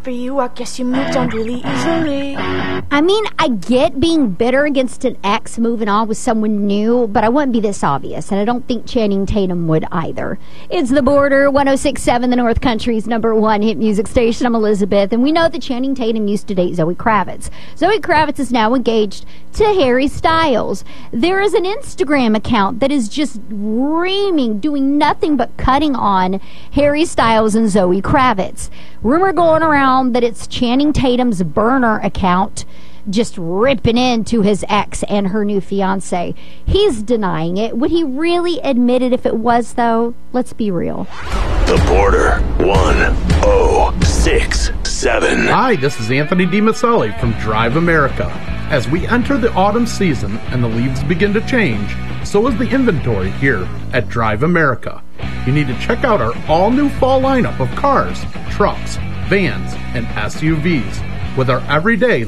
for you. I guess you moved on really easily. I mean, I get being bitter against an ex moving on with someone new, but I wouldn't be this obvious, and I don't think Channing Tatum would either. It's The Border, 106.7, the North Country's #1 hit music station. I'm Elizabeth, and we know that Channing Tatum used to date Zoe Kravitz. Zoe Kravitz is now engaged to Harry Styles. There is an Instagram account that is just reaming, doing nothing but cutting on Harry Styles and Zoe Kravitz. Rumor going around that it's Channing Tatum's burner account, just ripping into his ex and her new fiance. He's denying it. Would he really admit it if it was, though? Let's be real. The Border, 106.7. Hi, this is Anthony DiMaselli from Drive America. As we enter the autumn season and the leaves begin to change, so is the inventory here at Drive America. You need to check out our all-new fall lineup of cars, trucks, vans, and SUVs. With our everyday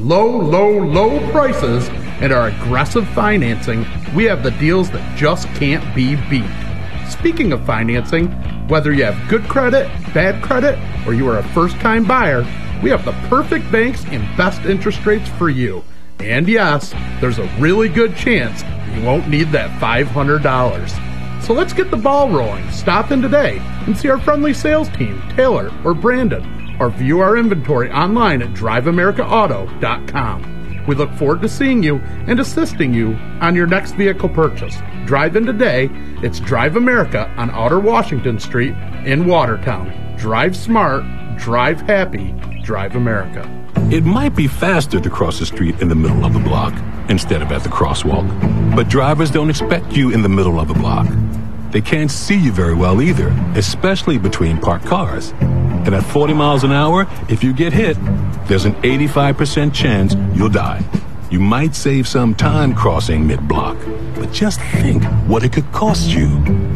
low prices and our aggressive financing, we have the deals that just can't be beat. Speaking of financing, whether you have good credit, bad credit, or you are a first-time buyer, we have the perfect banks and best interest rates for you. And yes, there's a really good chance you won't need that $500. So let's get the ball rolling. Stop in today and see our friendly sales team, Taylor or Brandon, or view our inventory online at driveamericaauto.com. We look forward to seeing you and assisting you on your next vehicle purchase. Drive in today. It's Drive America on Outer Washington Street in Watertown. Drive smart, drive happy, Drive America. It might be faster to cross the street in the middle of the block instead of at the crosswalk, but drivers don't expect you in the middle of the block. They can't see you very well either, especially between parked cars. And at 40 miles an hour, if you get hit, there's an 85% chance you'll die. You might save some time crossing mid-block, but just think what it could cost you.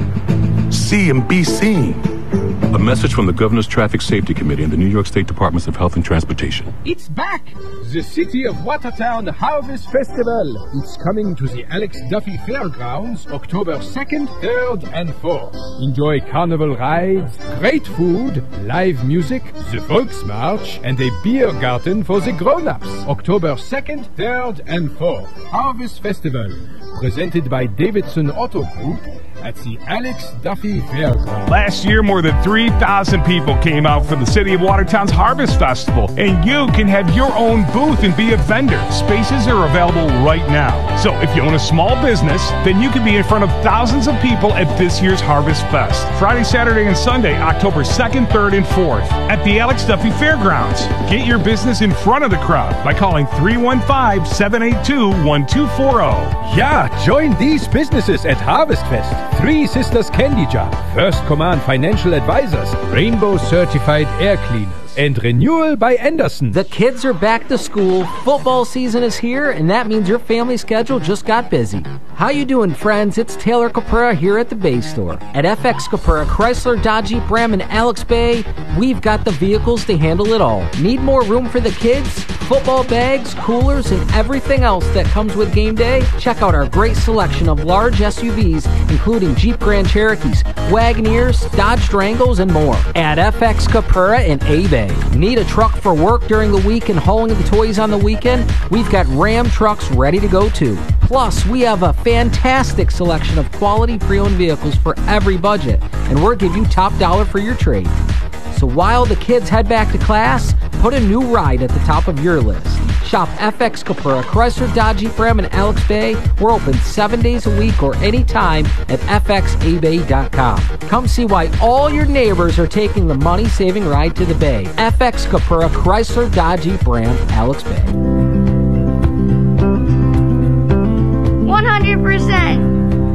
See and be seen. A message from the Governor's Traffic Safety Committee and the New York State Departments of Health and Transportation. It's back! The City of Watertown Harvest Festival. It's coming to the Alex Duffy Fairgrounds October 2nd, 3rd, and 4th. Enjoy carnival rides, great food, live music, the Volksmarch, and a beer garden for the grown-ups. October 2nd, 3rd, and 4th. Harvest Festival. Presented by Davidson Auto Group at the Alex Duffy Fairgrounds. Last year, more than 3,000 people came out for the City of Watertown's Harvest Festival, and you can have your own booth and be a vendor. Spaces are available right now. So if you own a small business, then you can be in front of thousands of people at this year's Harvest Fest. Friday, Saturday, and Sunday, October 2nd, 3rd, and 4th at the Alex Duffy Fairgrounds. Get your business in front of the crowd by calling 315-782-1240. Yeah, join these businesses at Harvest Fest. Three Sisters Candy Jar, First Command Financial Advisors, Rainbow Certified Air Cleaners, and Renewal by Anderson. The kids are back to school, football season is here, and that means your family schedule just got busy. How you doing, friends? It's Taylor Capura here at the Bay Store. At FX Capura, Chrysler, Dodge, Jeep, Ram, and Alex Bay, we've got the vehicles to handle it all. Need more room for the kids? Football bags, coolers, and everything else that comes with game day? Check out our great selection of large SUVs, including Jeep Grand Cherokees, Wagoneers, Dodge Durangos, and more. At FX Capura in A-Bay. Need a truck for work during the week and hauling the toys on the weekend? We've got Ram trucks ready to go too. Plus, we have a fantastic selection of quality pre-owned vehicles for every budget, and we're giving you top dollar for your trade. So while the kids head back to class, put a new ride at the top of your list. Shop FX Capura, Chrysler, Dodge, Jeep, Ram, and Alex Bay. We're open 7 days a week or anytime at fxabay.com. Come see why all your neighbors are taking the money-saving ride to the Bay. FX Capura, Chrysler, Dodge, Jeep, Ram, Alex Bay. 100%.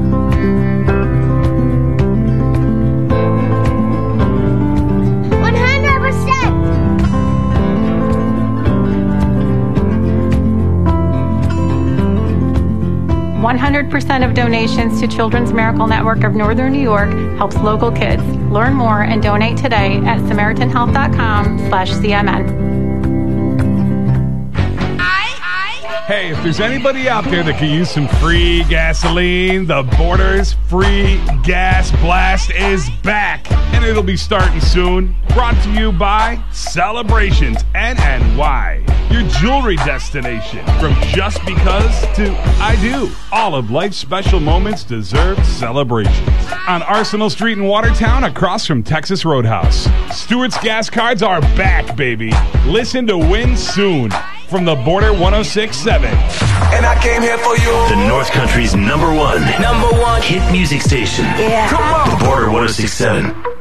100% of donations to Children's Miracle Network of Northern New York helps local kids. Learn more and donate today at SamaritanHealth.com/CMN. Hey, if there's anybody out there that can use some free gasoline, the Border's Free Gas Blast is back. And it'll be starting soon. Brought to you by Celebrations NNY, your jewelry destination. From just because to I do. All of life's special moments deserve celebrations. On Arsenal Street in Watertown, across from Texas Roadhouse. Stewart's gas cards are back, baby. Listen to win soon. From the Border 106.7. And I came here for you. The North Country's number one hit music station. Yeah. Come on. The Border 106.7.